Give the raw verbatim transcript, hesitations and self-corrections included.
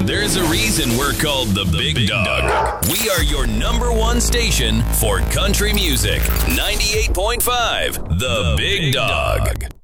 There's a reason we're called the Big, Big Dog. Dog. We are your number one station for country music. ninety-eight point five, The, the Big, Big Dog. Dog.